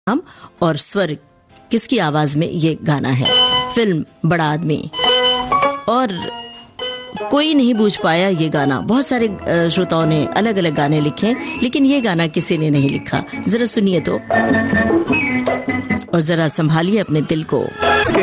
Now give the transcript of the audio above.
नाम और स्वर किसकी आवाज में ये गाना है। फिल्म बड़ा आदमी। और कोई नहीं बूझ पाया ये गाना। बहुत सारे श्रोताओं ने अलग अलग गाने लिखे, लेकिन ये गाना किसी ने नहीं लिखा। जरा सुनिए तो, और जरा संभालिए अपने दिल को।